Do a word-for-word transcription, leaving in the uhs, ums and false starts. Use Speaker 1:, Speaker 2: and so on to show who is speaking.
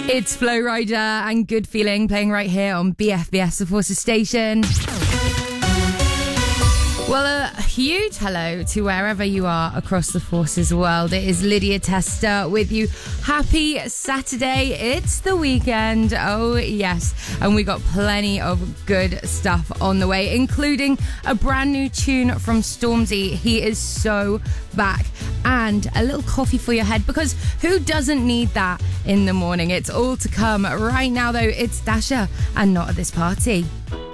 Speaker 1: It's Flow Rider and Good Feeling playing right here on B F B S, the Forces Station. Well, a huge hello to wherever you are across the Forces world. It is Lydia Tester with you. Happy Saturday. It's the weekend. Oh, yes. And we got plenty of good stuff on the way, including a brand new tune from Stormzy. He is so back. And a little coffee for your head, because who doesn't need that in the morning? It's all to come. Right now, though, it's Dasha and Not At This Party.